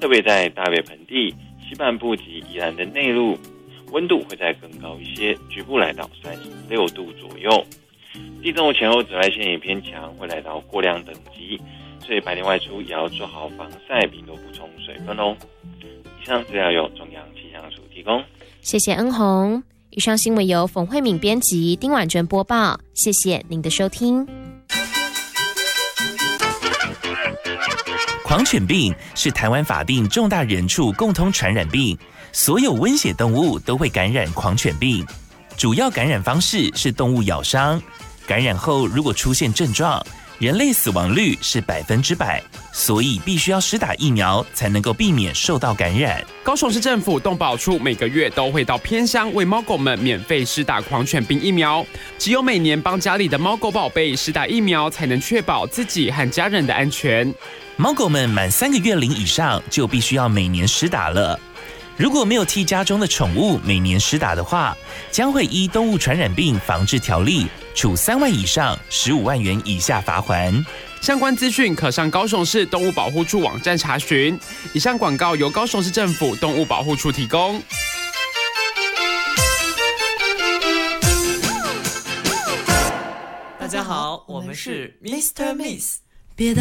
特别在大北盆地、西半部及宜兰的内陆，温度会再更高一些，局部来到36度左右。地震后前后紫外线也偏强，会来到过量等级，所以白天外出也要做好防晒，并多补充水分哦。以上资料由中央气象署提供。 谢谢恩宏。以上新闻由冯慧敏编辑，丁婉娟播报。谢谢您的收听。 狂犬病是台湾法定重大人畜共同传染病，所有温血动物都会感染狂犬病。主要感染方式是动物咬伤，感染后如果出现症状，人类死亡率是100%，所以必须要施打疫苗才能够避免受到感染。 高雄市政府动保处每个月都会到偏乡为猫狗们免费施打狂犬病疫苗，只有每年帮家里的猫狗宝贝施打疫苗，才能确保自己和家人的安全。 猫狗们满3个月龄以上就必须要每年施打了。如果没有替家中的宠物每年施打的话，将会依动物传染病防治条例处3万以上15万元以下罚锾。 相关资讯可上高雄市动物保护处网站查询。以上广告由高雄市政府动物保护处提供。 大家好，我们是 Mr. Miss。